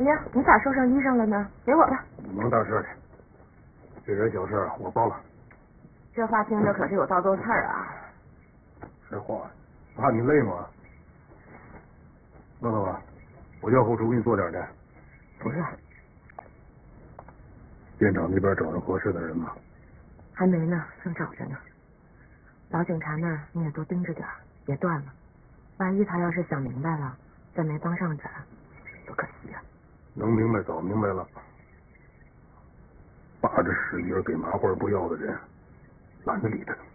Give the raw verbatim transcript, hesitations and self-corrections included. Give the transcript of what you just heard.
哎呀，你咋受伤衣裳了呢？给我吧。 能大事的，这点小事我包了。 这话听着可是有倒钩刺儿啊。 实话，怕你累吗？乐乐吧，我叫后厨给你做点去。 不是。 店长那边找着合适的人吗？ 还没呢，正找着呢。老警察那儿你也多盯着点，别断了。万一他要是想明白了，再没帮上咱，多可惜啊。 能明白早明白了。把着使劲给麻花不要的人，懒得理他。